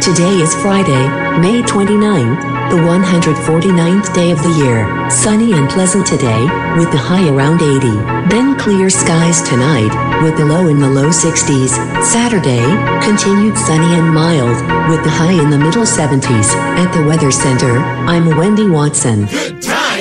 Today is Friday, May 29th, the 149th day of the year. Sunny and pleasant today, with the high around 80. Then clear skies tonight, with the low in the low 60s. Saturday, continued sunny and mild, with the high in the middle 70s. At the Weather Center, I'm Wendy Watson. Good time.